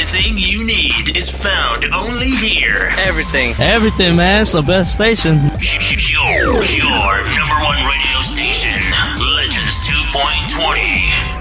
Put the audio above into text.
Everything you need is found only here. Everything, man. It's the best station. Your number one radio station, Legends 2.20.